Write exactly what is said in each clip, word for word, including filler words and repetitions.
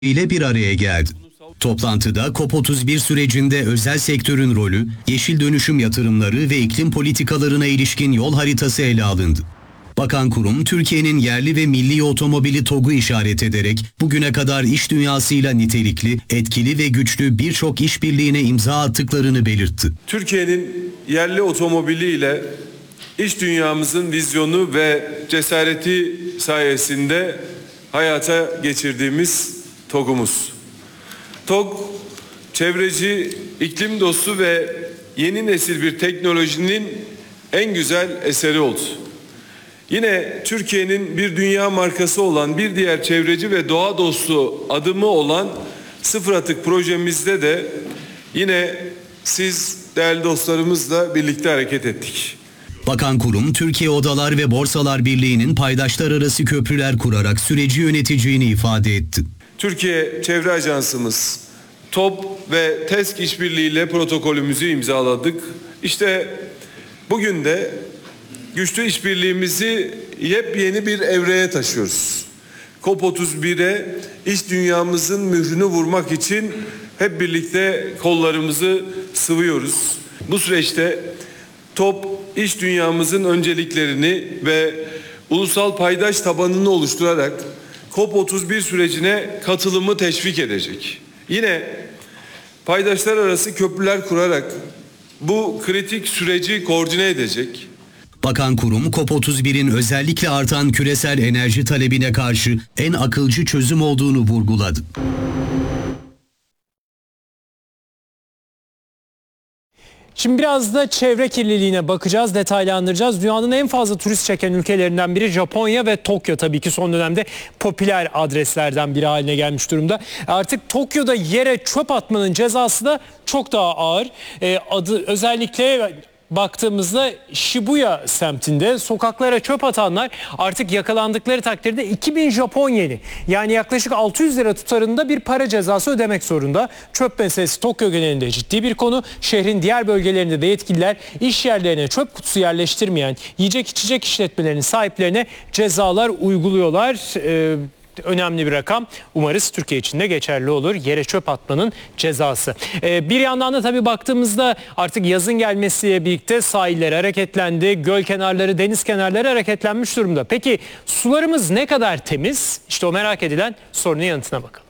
ile bir araya geldi. Toplantıda COP otuz bir sürecinde özel sektörün rolü, yeşil dönüşüm yatırımları ve iklim politikalarına ilişkin yol haritası ele alındı. Bakan kurum, Türkiye'nin yerli ve milli otomobili TOG'u işaret ederek bugüne kadar iş dünyasıyla nitelikli, etkili ve güçlü birçok işbirliğine imza attıklarını belirtti. Türkiye'nin yerli otomobiliyle iş dünyamızın vizyonu ve cesareti sayesinde hayata geçirdiğimiz TOG'umuz. TOG, çevreci, iklim dostu ve yeni nesil bir teknolojinin en güzel eseri oldu. Yine Türkiye'nin bir dünya markası olan bir diğer çevreci ve doğa dostu adımı olan sıfır atık projemizde de yine siz değerli dostlarımızla birlikte hareket ettik. Bakan kurum, Türkiye Odalar ve Borsalar Birliği'nin paydaşlar arası köprüler kurarak süreci yöneteceğini ifade etti. Türkiye Çevre Ajansımız, TOP ve TESK işbirliğiyle protokolümüzü imzaladık. İşte bugün de güçlü işbirliğimizi yepyeni bir evreye taşıyoruz. COP otuz bire iş dünyamızın mührünü vurmak için hep birlikte kollarımızı sıvıyoruz. Bu süreçte TOP iş dünyamızın önceliklerini ve ulusal paydaş tabanını oluşturarak COP otuz bir sürecine katılımı teşvik edecek. Yine paydaşlar arası köprüler kurarak bu kritik süreci koordine edecek. Bakan kurum, COP otuz birin özellikle artan küresel enerji talebine karşı en akılcı çözüm olduğunu vurguladı. Şimdi biraz da çevre kirliliğine bakacağız, detaylandıracağız. Dünyanın en fazla turist çeken ülkelerinden biri Japonya ve Tokyo tabii ki son dönemde popüler adreslerden biri haline gelmiş durumda. Artık Tokyo'da yere çöp atmanın cezası da çok daha ağır. Ee, adı özellikle baktığımızda Shibuya semtinde sokaklara çöp atanlar artık yakalandıkları takdirde iki bin Japon yeni, yani yaklaşık altı yüz lira tutarında bir para cezası ödemek zorunda. Çöp meselesi Tokyo genelinde ciddi bir konu. Şehrin diğer bölgelerinde de yetkililer iş yerlerine çöp kutusu yerleştirmeyen yiyecek içecek işletmelerinin sahiplerine cezalar uyguluyorlar. Ee, Önemli bir rakam. Umarız Türkiye için de geçerli olur. Yere çöp atmanın cezası. Ee, bir yandan da tabii baktığımızda artık yazın gelmesiyle birlikte sahiller hareketlendi. Göl kenarları, deniz kenarları hareketlenmiş durumda. Peki sularımız ne kadar temiz? İşte o merak edilen sorunun yanıtına bakalım.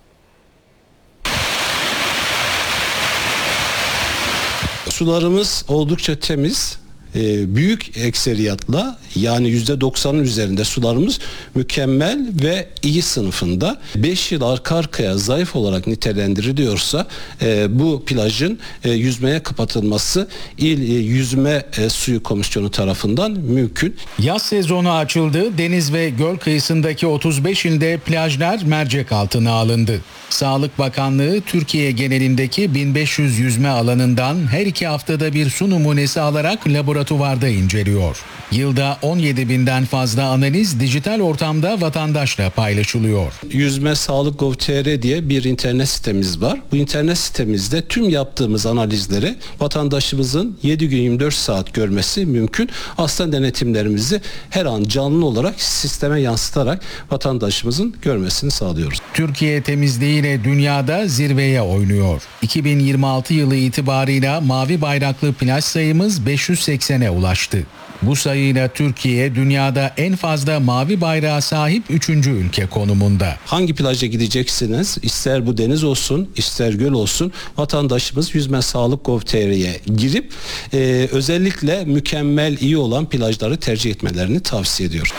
Sularımız oldukça temiz. Büyük ekseriyatla, yani yüzde doksanın üzerinde sularımız mükemmel ve iyi sınıfında. beş yıl arka arkaya zayıf olarak nitelendiriliyorsa bu plajın yüzmeye kapatılması İl Yüzme Suyu Komisyonu tarafından mümkün. Yaz sezonu açıldı. Deniz ve göl kıyısındaki otuz beş ilde plajlar mercek altına alındı. Sağlık Bakanlığı Türkiye genelindeki bin beş yüz yüzme alanından her iki haftada bir su numunesi alarak laboratuvarda inceliyor. Yılda on yedi binden fazla analiz dijital ortamda vatandaşla paylaşılıyor. Yüzme Sağlık nokta gov nokta tr diye bir internet sitemiz var. Bu internet sitemizde tüm yaptığımız analizleri vatandaşımızın yedi gün yirmi dört saat görmesi mümkün. Hasta denetimlerimizi her an canlı olarak sisteme yansıtarak vatandaşımızın görmesini sağlıyoruz. Türkiye temizliğiyle dünyada zirveye oynuyor. iki bin yirmi altı yılı itibarıyla mavi bayraklı plaj sayımız beş yüz seksene ulaştı. Bu sayıyla Türkiye dünyada en fazla mavi bayrağa sahip üçüncü ülke konumunda. Hangi plaja gideceksiniz? İster bu deniz olsun, ister göl olsun, vatandaşımız Yüzme Sağlık nokta gov nokta tr'ye girip e, özellikle mükemmel, iyi olan plajları tercih etmelerini tavsiye ediyor.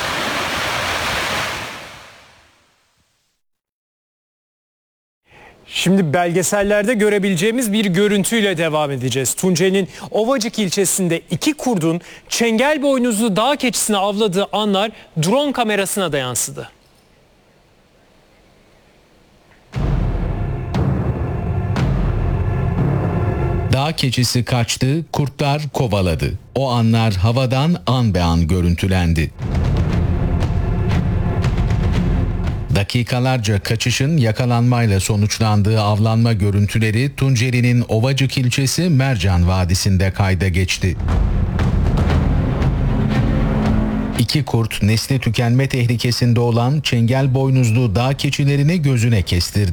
Şimdi belgesellerde görebileceğimiz bir görüntüyle devam edeceğiz. Tunceli'nin Ovacık ilçesinde iki kurdun çengel boynuzlu dağ keçisini avladığı anlar drone kamerasına da yansıdı. Dağ keçisi kaçtı, kurtlar kovaladı. O anlar havadan an be an görüntülendi. Dakikalarca kaçışın yakalanmayla sonuçlandığı avlanma görüntüleri Tunceli'nin Ovacık ilçesi Mercan Vadisi'nde kayda geçti. İki kurt nesli tükenme tehlikesinde olan çengelboynuzlu dağ keçilerini gözüne kestirdi.